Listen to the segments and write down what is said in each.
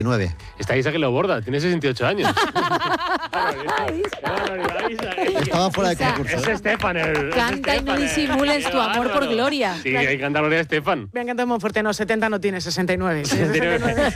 9. Esta Isa que lo borda, tiene 68 años. Estaba fuera de Isa. concurso. Es Estefan. Canta y no disimules tu amor por Gloria. Sí, hay que cantar Gloria Estefan. Me ha encantado Monforte, no, 70 no tiene, 69. 69.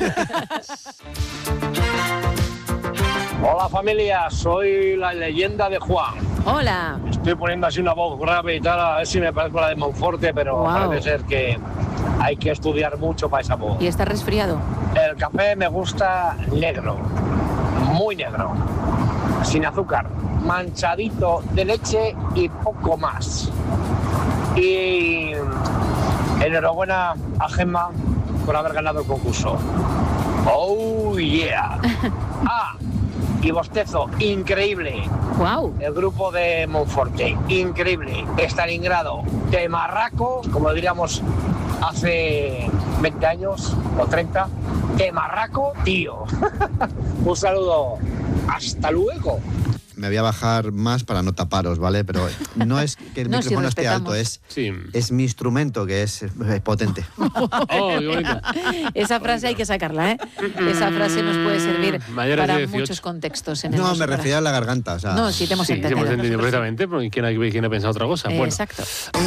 Hola familia, soy la leyenda de Juan. Hola. Estoy poniendo así una voz grave y tal, a ver si me parezco a la de Monforte, pero Guau. parece ser que hay que estudiar mucho para esa voz. ¿Y estás resfriado? El café me gusta negro, muy negro, sin azúcar, manchadito de leche y poco más. Y enhorabuena a Gemma por haber ganado el concurso. ¡Oh, yeah! Ah, y bostezo, increíble. Wow. El grupo de Monforte, increíble. Stalingrado, de marraco, como diríamos hace 20 años o 30. De marraco, tío. Un saludo. Hasta luego. Me voy a bajar más para no taparos, ¿vale? Pero no es que el No, si micrófono esté alto, respetamos. es mi instrumento que es potente. Oh, qué bonito. Esa frase hay que sacarla, ¿eh? Esa frase nos puede servir Mayores para de 18. muchos contextos. En el No, me musical. refería a la garganta. O sea, No, sí te hemos Sí, entendido. hemos entendido perfectamente, pero ¿quién ha pensado otra cosa? Bueno, Exacto.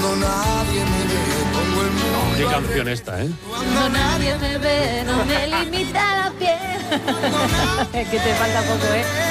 qué canción esta, ¿eh? Cuando nadie me ve, no me limita la piel. Que te falta poco, ¿eh?